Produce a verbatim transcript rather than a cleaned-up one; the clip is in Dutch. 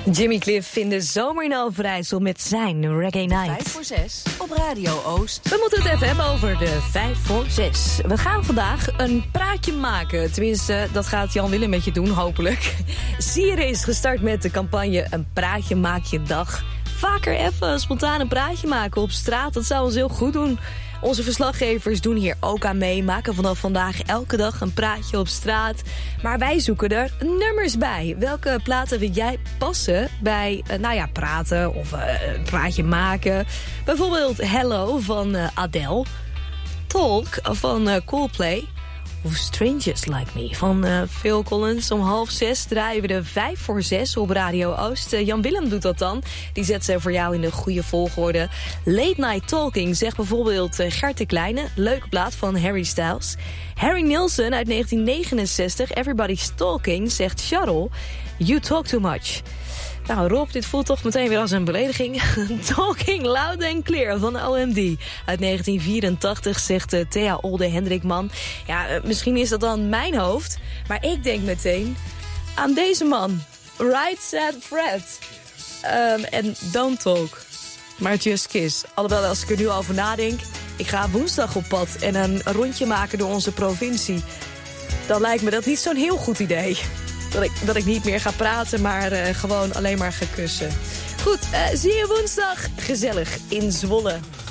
Jimmy Cliff in de zomer in Overijssel met zijn Reggae Night. Vijf voor zes op Radio Oost. We moeten het even hebben over de vijf voor zes. We gaan vandaag een praatje maken. Tenminste, dat gaat Jan Willem met je doen, hopelijk. Sieren is gestart met de campagne Een praatje maak je dag. Vaker even spontaan een praatje maken op straat, dat zou ons heel goed doen. Onze verslaggevers doen hier ook aan mee, maken vanaf vandaag elke dag een praatje op straat. Maar wij zoeken er nummers bij. Welke platen vind jij passen bij, uh, nou ja, praten of uh, een praatje maken? Bijvoorbeeld Hello van uh, Adele, Talk van uh, Coldplay of Strangers Like Me van uh, Phil Collins. Om half zes draaien we de vijf voor zes op Radio Oost. Uh, Jan Willem doet dat dan. Die zet ze voor jou in de goede volgorde. Late Night Talking zegt bijvoorbeeld uh, Gert de Kleine. Leuke plaat van Harry Styles. Harry Nilsson uit negentien negenenzestig. Everybody's Talking zegt Charles. You Talk Too Much. Nou Rob, dit voelt toch meteen weer als een belediging. Talking Loud and Clear van O M D. Uit negentien vierentachtig zegt uh, Thea Olde Hendrikman. Ja, uh, misschien is dat dan mijn hoofd. Maar ik denk meteen aan deze man. Right Said Fred. Um, en Don't Talk. Maar Just Kiss. Alhoewel, als ik er nu over nadenk. Ik ga woensdag op pad en een rondje maken door onze provincie. Dan lijkt me dat niet zo'n heel goed idee. Dat ik, dat ik niet meer ga praten, maar uh, gewoon alleen maar ga kussen. Goed, uh, zie je woensdag. Gezellig in Zwolle.